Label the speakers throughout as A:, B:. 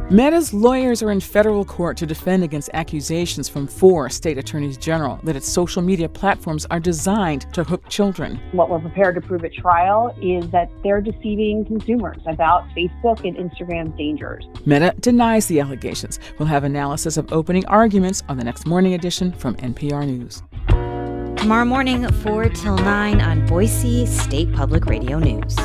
A: Meta's lawyers are in federal court to defend against accusations from 4 state attorneys general that its social media platforms are designed to hook children.
B: What we're prepared to prove at trial is that they're deceiving consumers about Facebook and Instagram's dangers.
A: Meta denies the allegations. We'll have analysis of opening arguments on the next morning edition from NPR News.
C: Tomorrow morning, 4 till 9 on Boise State Public Radio News.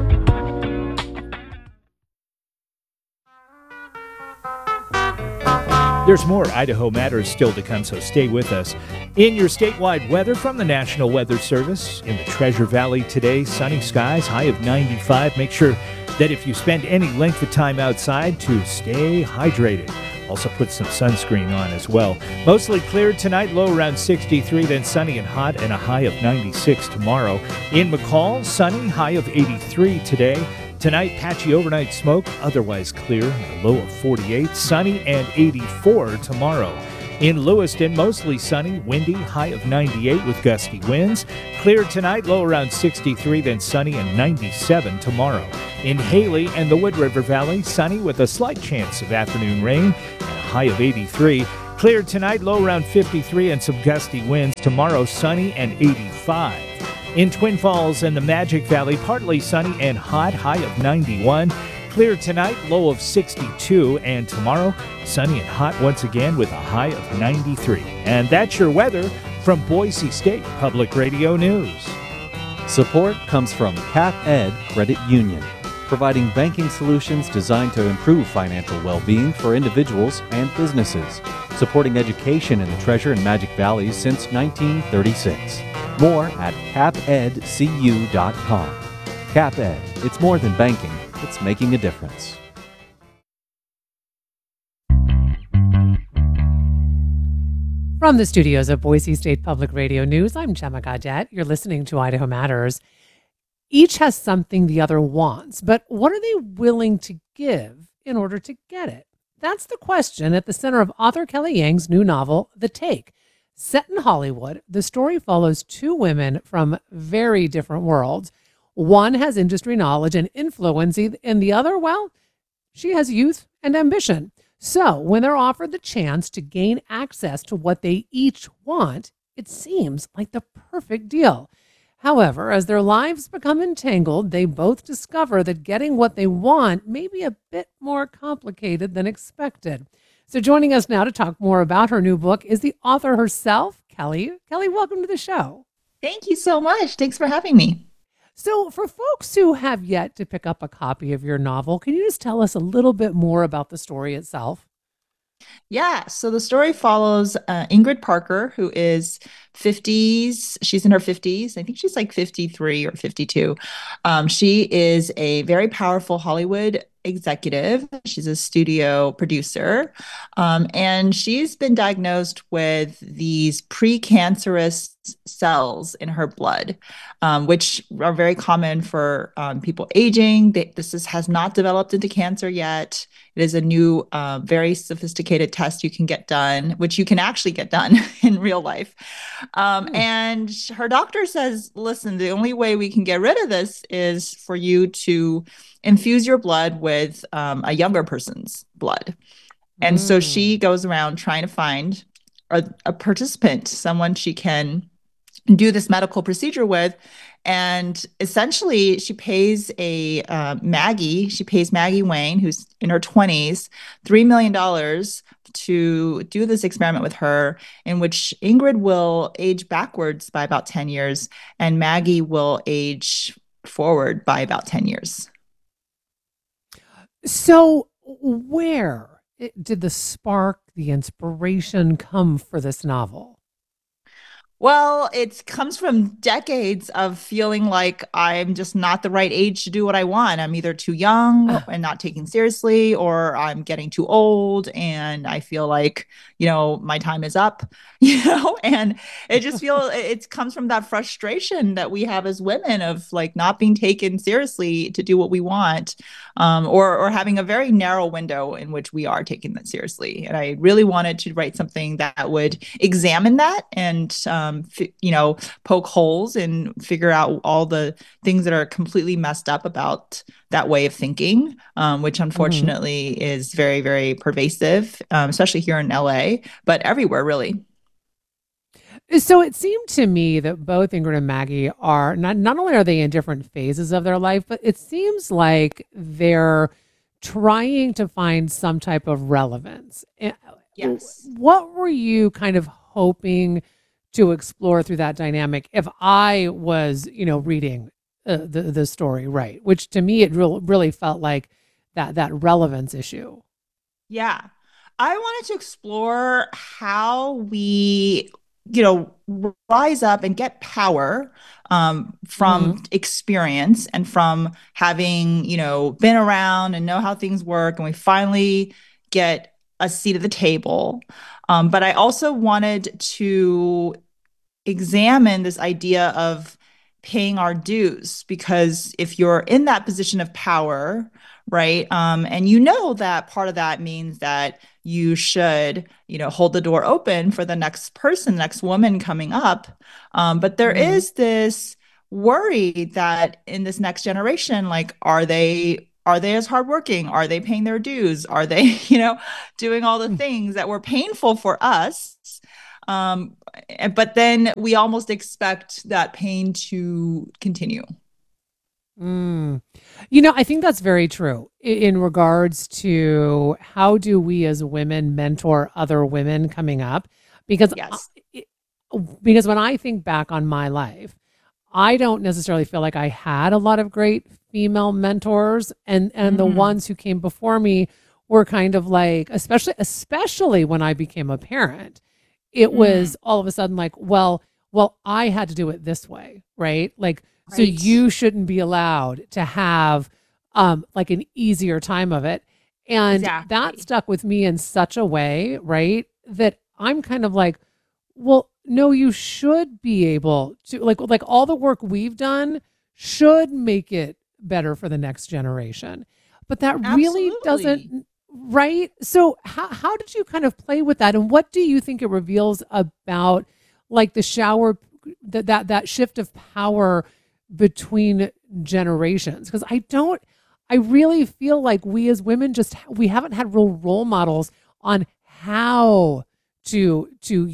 D: There's more Idaho Matters still to come, so stay with us. In your statewide weather from the National Weather Service, in the Treasure Valley today, sunny skies, high of 95. Make sure that if you spend any length of time outside to stay hydrated. Also put some sunscreen on as well. Mostly clear tonight, low around 63, then sunny and hot, and a high of 96 tomorrow. In McCall, sunny, high of 83 today. Tonight, patchy overnight smoke, otherwise clear, a low of 48, sunny and 84 tomorrow. In Lewiston, mostly sunny, windy, high of 98 with gusty winds. Clear tonight, low around 63, then sunny and 97 tomorrow. In Haley and the Wood River Valley, sunny with a slight chance of afternoon rain and a high of 83. Clear tonight, low around 53 and some gusty winds. Tomorrow, sunny and 85. In Twin Falls and the Magic Valley, partly sunny and hot, high of 91. Clear tonight, low of 62, and tomorrow, sunny and hot once again with a high of 93. And that's your weather from Boise State Public Radio News.
E: Support comes from CapEd Credit Union, providing banking solutions designed to improve financial well-being for individuals and businesses, supporting education in the Treasure and Magic Valleys since 1936. More at capedcu.com. CapEd, it's more than banking, it's making a difference.
F: From the studios of Boise State Public Radio News, I'm Gemma Gaudette. You're listening to Idaho Matters. Each has something the other wants, but what are they willing to give in order to get it? That's the question at the center of author Kelly Yang's new novel, The Take. Set in Hollywood, the story follows 2 women from very different worlds. One has industry knowledge and influence, and the other, well, she has youth and ambition. So when they're offered the chance to gain access to what they each want, it seems like the perfect deal. However, as their lives become entangled, they both discover that getting what they want may be a bit more complicated than expected. So joining us now to talk more about her new book is the author herself, Kelly. Kelly, welcome to the show.
G: Thank you so much. Thanks for having me.
F: So for folks who have yet to pick up a copy of your novel, can you just tell us a little bit more about the story itself?
G: Yeah, so the story follows Ingrid Parker, who is 50s. She's in her 50s. I think she's like 53 or 52. She is a very powerful Hollywood executive. She's a studio producer. And she's been diagnosed with these precancerous cells in her blood, which are very common for people aging. This has not developed into cancer yet. It is a new, very sophisticated test you can get done, which you can actually get done in real life. And her doctor says, listen, the only way we can get rid of this is for you to infuse your blood with a younger person's blood. And so she goes around trying to find a participant, someone she can do this medical procedure with. And essentially, she pays Maggie Wayne, who's in her 20s, $3 million to do this experiment with her, in which Ingrid will age backwards by about 10 years, and Maggie will age forward by about 10 years.
F: So where did the spark, the inspiration come for this novel?
G: Well, it comes from decades of feeling like I'm just not the right age to do what I want. I'm either too young and not taken seriously, or I'm getting too old and I feel like, my time is up, and it comes from that frustration that we have as women of like not being taken seriously to do what we want, or having a very narrow window in which we are taking that seriously. And I really wanted to write something that would examine that and poke holes and figure out all the things that are completely messed up about that way of thinking, which unfortunately is very, very pervasive, especially here in LA, but everywhere really.
F: So it seemed to me that both Ingrid and Maggie are not only are they in different phases of their life, but it seems like they're trying to find some type of relevance.
G: Yes.
F: What were you kind of hoping to explore through that dynamic if I was, reading the story right? Which to me, it really felt like that relevance issue.
G: Yeah. I wanted to explore how we, rise up and get power from experience and from having, been around and know how things work. And we finally get a seat at the table. But I also wanted to examine this idea of paying our dues, because if you're in that position of power, right, and that part of that means that you should hold the door open for the next person, next woman coming up, but there is this worry that in this next generation, like, are they as hardworking? Are they paying their dues? Are they doing all the things that were painful for us? But then we almost expect that pain to continue.
F: I think that's very true in regards to how do we as women mentor other women coming up? Because when I think back on my life, I don't necessarily feel like I had a lot of great female mentors, and the ones who came before me were kind of like, especially when I became a parent. It was all of a sudden like, well, I had to do it this way, right? Like, so you shouldn't be allowed to have like an easier time of it. And that stuck with me in such a way, right? That I'm kind of like, well, no, you should be able to, like all the work we've done should make it better for the next generation. But that really doesn't. Right. So how did you kind of play with that? And what do you think it reveals about like the that shift of power between generations? Because I really feel like we as women we haven't had real role models on how to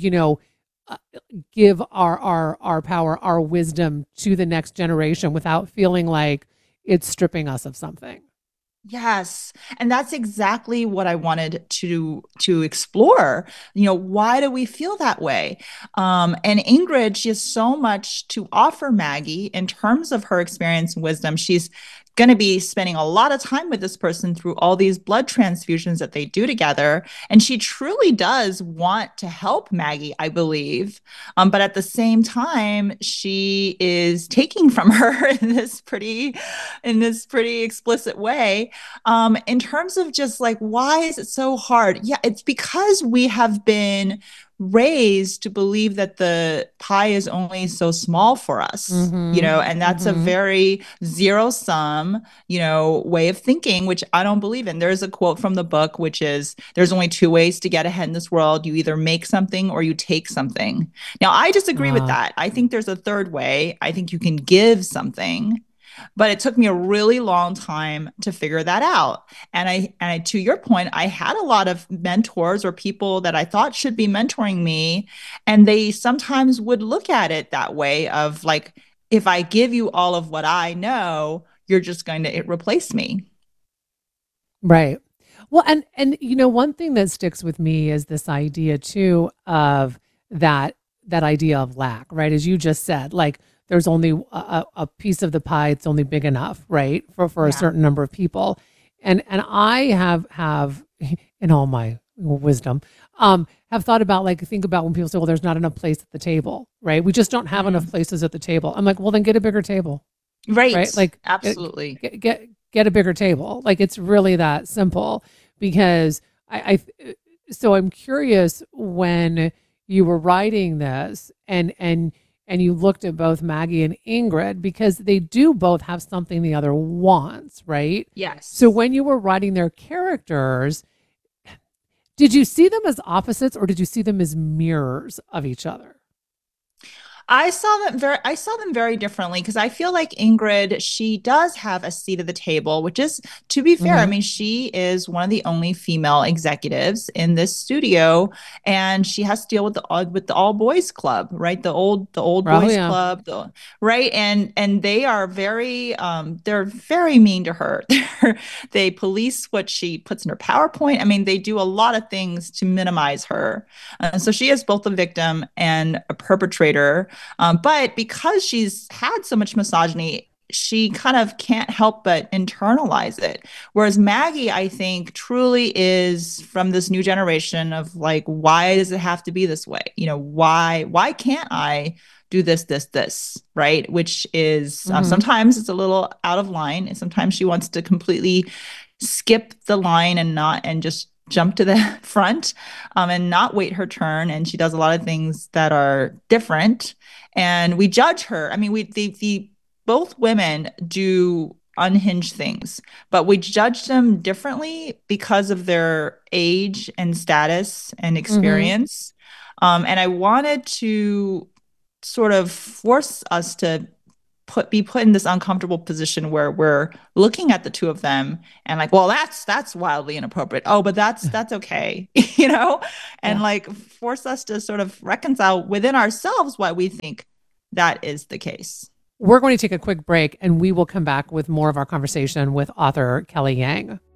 F: give our power, our wisdom to the next generation without feeling like it's stripping us of something.
G: Yes. And that's exactly what I wanted to explore. Why do we feel that way? And Ingrid, she has so much to offer Maggie in terms of her experience and wisdom. She's going to be spending a lot of time with this person through all these blood transfusions that they do together. And she truly does want to help Maggie, I believe. But at the same time, she is taking from her in this pretty explicit way. In terms of just like, why is it so hard? Yeah, it's because we have been raised to believe that the pie is only so small for us, and that's a very zero sum, way of thinking, which I don't believe in. There's a quote from the book, which is, there's only two ways to get ahead in this world. You either make something or you take something. Now, I disagree with that. I think there's a third way. I think you can give something. But it took me a really long time to figure that out. And I, to your point, I had a lot of mentors or people that I thought should be mentoring me. And they sometimes would look at it that way of like, if I give you all of what I know, you're just going to replace me.
F: Right. Well, and one thing that sticks with me is this idea too of that idea of lack, right? As you just said, like, there's only a piece of the pie. It's only big enough, right, for a certain number of people. And I have in all my wisdom, have thought about, like, think about when people say, well, there's not enough place at the table, right? We just don't have enough places at the table. I'm like, well, then get a bigger table.
G: Right.
F: Like,
G: absolutely.
F: Get a bigger table. Like, it's really that simple. Because so I'm curious, when you were writing this and you looked at both Maggie and Ingrid, because they do both have something the other wants, right?
G: Yes.
F: So when you were writing their characters, did you see them as opposites or did you see them as mirrors of each other?
G: I saw them very differently because I feel like Ingrid, she does have a seat at the table, which is, to be fair, I
F: Mhm.
G: mean, she is one of the only female executives in this studio, and she has to deal with the all boys club, right? The old
F: Oh,
G: boys
F: yeah.
G: club, right? And they are they're very mean to her. They police what she puts in her PowerPoint. I mean, they do a lot of things to minimize her. So she is both a victim and a perpetrator. But because she's had so much misogyny, she kind of can't help but internalize it. Whereas Maggie, I think, truly is from this new generation of like, why does it have to be this way? You know, why can't I do this, right? Which is
F: Mhm.
G: sometimes it's a little out of line, and sometimes she wants to completely skip the line and just jump to the front, and not wait her turn. And she does a lot of things that are different, and we judge her. I mean, the both women do unhinged things, but we judge them differently because of their age and status and
F: Mhm.
G: experience. And I wanted to sort of force us to be put in this uncomfortable position where we're looking at the two of them and like, well, that's wildly inappropriate. Oh, but that's okay, you know, and
F: Yeah.
G: like force us to sort of reconcile within ourselves why we think that is the case.
F: We're going to take a quick break and we will come back with more of our conversation with author Kelly Yang.